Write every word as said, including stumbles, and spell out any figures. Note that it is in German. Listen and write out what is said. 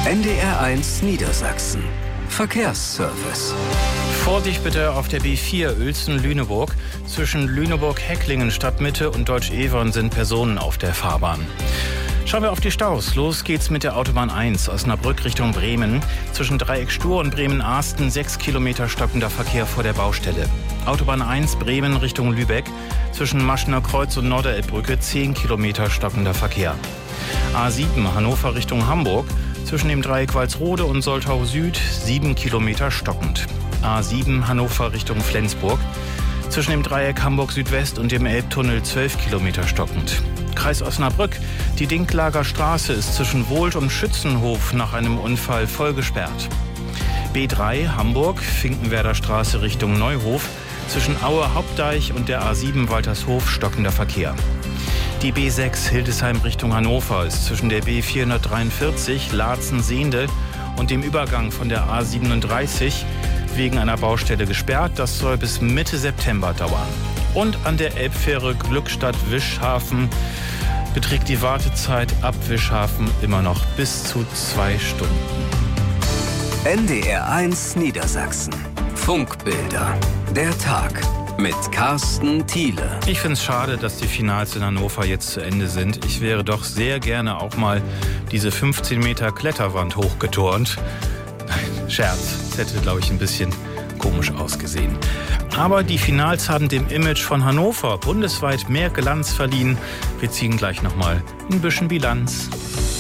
N D R eins Niedersachsen. Verkehrsservice. Vorsicht bitte auf der B vier Uelzen-Lüneburg. Zwischen Lüneburg-Hecklingen Stadtmitte und Deutsch-Evern sind Personen auf der Fahrbahn. Schauen wir auf die Staus. Los geht's mit der Autobahn eins, Osnabrück Richtung Bremen. Zwischen Dreieck Stur und Bremen-Arsten sechs Kilometer stockender Verkehr vor der Baustelle. Autobahn eins Bremen Richtung Lübeck. Zwischen Maschener Kreuz und Norderelbbrücke zehn Kilometer stockender Verkehr. A sieben Hannover Richtung Hamburg. Zwischen dem Dreieck Walsrode und Soltau Süd sieben Kilometer stockend. A sieben Hannover Richtung Flensburg. Zwischen dem Dreieck Hamburg Südwest und dem Elbtunnel zwölf Kilometer stockend. Kreis Osnabrück. Die Dinklager Straße ist zwischen Wohlt und Schützenhof nach einem Unfall voll gesperrt. B drei Hamburg, Finkenwerder Straße Richtung Neuhof. Zwischen Aue Hauptdeich und der A sieben Waltershof stockender Verkehr. Die B sechs Hildesheim Richtung Hannover ist zwischen der B vierhundertdreiundvierzig Laatzen-Sehnde und dem Übergang von der A siebenunddreißig wegen einer Baustelle gesperrt. Das soll bis Mitte September dauern. Und an der Elbfähre Glückstadt-Wischhafen beträgt die Wartezeit ab Wischhafen immer noch bis zu zwei Stunden. N D R eins Niedersachsen. Funkbilder. Der Tag mit Carsten Thiele. Ich finde es schade, dass die Finals in Hannover jetzt zu Ende sind. Ich wäre doch sehr gerne auch mal diese fünfzehn Meter Kletterwand hochgeturnt. Nein, Scherz. Das hätte, glaube ich, ein bisschen komisch ausgesehen. Aber die Finals haben dem Image von Hannover bundesweit mehr Glanz verliehen. Wir ziehen gleich noch mal ein bisschen Bilanz.